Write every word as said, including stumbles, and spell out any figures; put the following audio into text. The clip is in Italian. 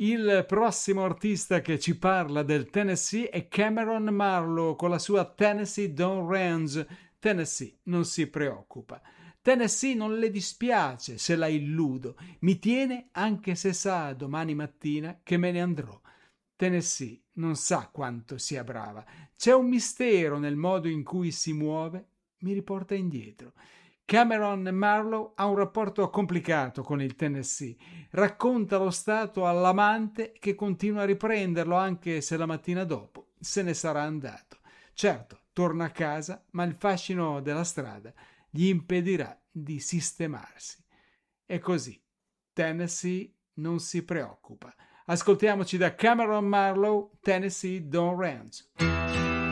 Il prossimo artista che ci parla del Tennessee è Cameron Marlowe con la sua Tennessee Don't Range. Tennessee non si preoccupa. Tennessee non le dispiace se la illudo, mi tiene anche se sa domani mattina che me ne andrò. Tennessee non sa quanto sia brava, c'è un mistero nel modo in cui si muove, mi riporta indietro. Cameron Marlowe ha un rapporto complicato con il Tennessee, racconta lo stato all'amante che continua a riprenderlo anche se la mattina dopo se ne sarà andato. Certo, torna a casa, ma il fascino della strada gli impedirà di sistemarsi. E così, Tennessee non si preoccupa. Ascoltiamoci da Cameron Marlowe, Tennessee Don't Range.